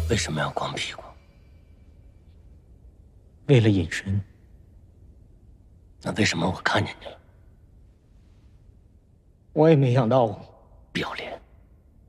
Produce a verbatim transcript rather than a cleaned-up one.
为什么要光屁股？ 为了隐身。 那为什么我看见你了？ 我也没想到